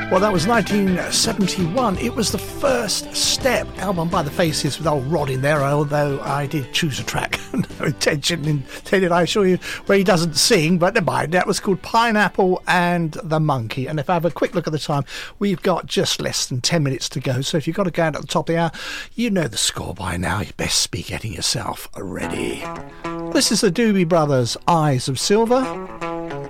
Well, that was 1971. It was the First Step album by the Faces with old Rod in there, although I did choose a track. No intention intended, I assure you, where he doesn't sing, but never mind. That was called Pineapple and the Monkey. And if I have a quick look at the time, we've got just less than 10 minutes to go. So if you've got to go out at the top of the hour, you know the score by now. You best be getting yourself ready. This is the Doobie Brothers, Eyes of Silver.